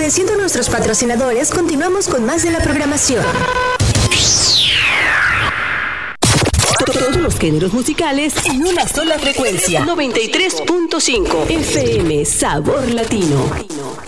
Agradeciendo a nuestros patrocinadores, continuamos con más de la programación. Todos los géneros musicales en una sola frecuencia. 93.5 FM Sabor Latino.